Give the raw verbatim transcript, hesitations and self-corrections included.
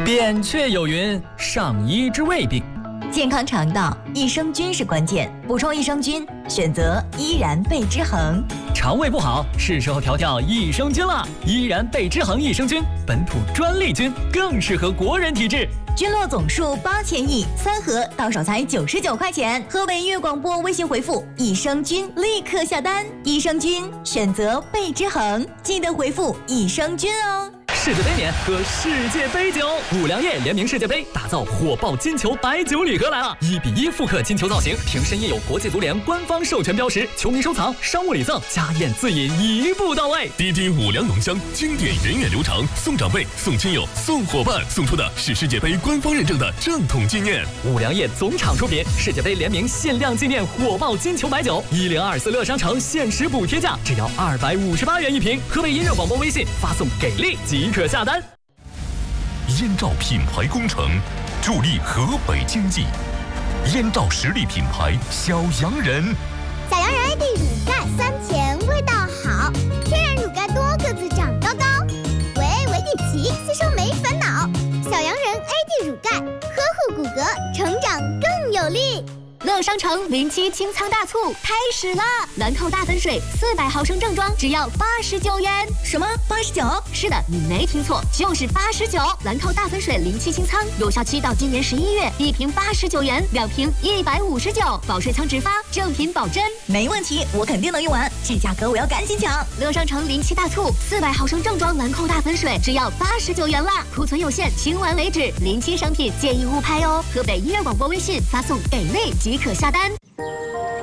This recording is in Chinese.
扁鹊有云：“上医治未病。” 健康肠道，益生菌是关键。补充益生菌，选择依然贝之恒。 肠胃不好，是时候调调益生菌了。依然贝之恒益生菌，本土专利菌，更适合国人体质。 菌落总数八千亿，三盒到手才九十九块钱。河北音乐广播微信回复“益生菌”立刻下单。益生菌选择贝之恒，记得回复“益生菌”哦。 世界杯年喝世界杯酒，五粮液联名世界杯，打造火爆金球白酒礼盒来了！一比一复刻金球造型，瓶身印有国际足联官方授权标识，球迷收藏、商务礼赠、家宴自饮一步到位。 滴滴五粮浓香，经典源远流长，送长辈、送亲友、送伙伴，送出的是世界杯官方认证的正统纪念。 五粮液总厂出品，世界杯联名限量纪念火爆金球白酒，一零二四乐商城限时补贴价只要二百五十八元一瓶。河北音乐广播微信发送给力即可下单。 燕赵品牌工程助力河北经济，燕赵实力品牌小洋人。 小洋人 A D 乳钙酸甜味道好，天然乳钙多个子长高高，维 A 维 D 齐吸收没烦恼。小洋人 A D 乳钙呵护骨骼，成长更有力。 乐商城零七清仓大促开始了，兰蔻大粉水四百毫升正装只要八十九元。 什么八十九？ 是的，你没听错，就是八十九。兰蔻大粉水零七清仓有效期到今年十一月，一瓶八十九元，两瓶一百五十九，保水仓直发，正品保真。 没问题，我肯定能用完，这价格我要赶紧抢。 乐商城零七大促，四百毫升正装兰蔻大粉水只要八十九元啦，库存有限，清完为止。零七商品建议勿拍哦。河北音乐广播微信发送给力即可下单。